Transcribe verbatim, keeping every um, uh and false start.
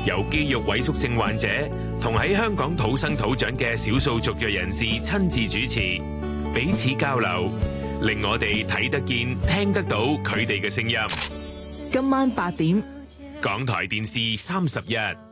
由肌肉萎縮症患者同喺香港土生土長嘅少數族裔人士親自主持，彼此交流，令我哋睇得見、聽得到佢哋嘅聲音。 今晚八點， 港台電視三十一。